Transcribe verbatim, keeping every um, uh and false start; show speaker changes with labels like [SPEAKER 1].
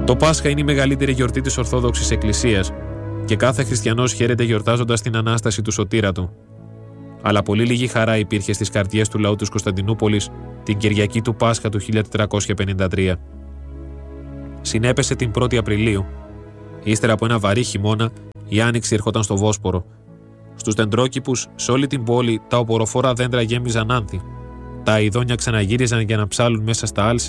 [SPEAKER 1] Το Πάσχα είναι η μεγαλύτερη γιορτή της Ορθόδοξης Εκκλησίας και κάθε χριστιανός χαίρεται γιορτάζοντας την Ανάσταση του σωτήρα του. Αλλά πολύ λίγη χαρά υπήρχε στις καρδιές του λαού της Κωνσταντινούπολης την Κυριακή του Πάσχα του χίλια τετρακόσια πενήντα τρία. Συνέπεσε την πρώτη Απριλίου. Ύστερα από ένα βαρύ χειμώνα, η άνοιξη ερχόταν στο Βόσπορο. Στους δεντρόκηπους, σε όλη την πόλη, τα οποροφόρα δέντρα γέμιζαν άνθη. Τα αηδόνια ξαναγύριζαν για να ψάλουν μέσα στα άλση